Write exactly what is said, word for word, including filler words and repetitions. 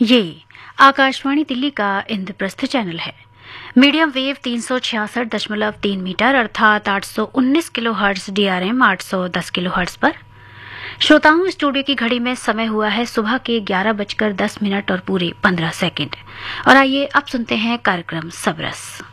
ये आकाशवाणी दिल्ली का इंद्रप्रस्थ चैनल है। मीडियम वेव तीन सौ छियासठ दशमलव तीन मीटर अर्थात आठ सौ उन्नीस kilo hertz D R M आठ सौ दस किलो हर्ट्ज पर। श्रोताओं, स्टूडियो की घड़ी में समय हुआ है सुबह के ग्यारह बजकर दस मिनट और पूरे पंद्रह सेकंड। और आइए अब सुनते हैं कार्यक्रम सबरस।